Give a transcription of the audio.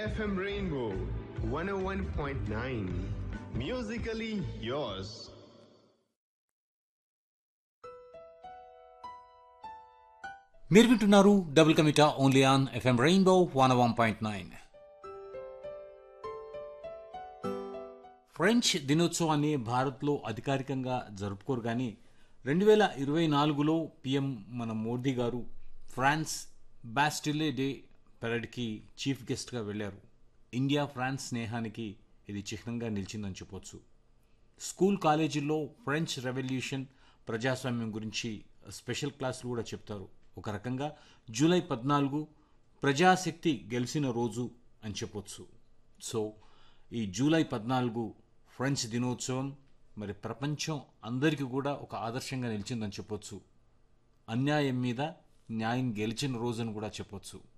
FM Rainbow 101.9. Musically yours. మీరు వింటున్నారు double కమిటా only on FM rainbow 101.9. French దినోత్సవాన్ని భారత్లో అధికారికంగా జరుపుకోరు కానీ 2024లో పిఎం మన మోదీ గారు ఫ్రాన్స్ బాస్టిలే డే పెరడ్కి చీఫ్ గెస్ట్గా వెళ్ళారు. ఇండియా ఫ్రాన్స్ స్నేహానికి ఇది చిహ్నంగా నిలిచిందని చెప్పొచ్చు. స్కూల్ కాలేజీల్లో ఫ్రెంచ్ రెవల్యూషన్ ప్రజాస్వామ్యం గురించి స్పెషల్ క్లాసులు కూడా చెప్తారు. ఒక రకంగా జూలై 14 ప్రజాశక్తి గెలిచిన రోజు అని చెప్పొచ్చు. సో ఈ జూలై 14 ఫ్రెంచ్ దినోత్సవం మరి ప్రపంచం అందరికీ కూడా ఒక ఆదర్శంగా నిలిచిందని చెప్పొచ్చు. అన్యాయం మీద న్యాయం గెలిచిన రోజు అని కూడా చెప్పొచ్చు.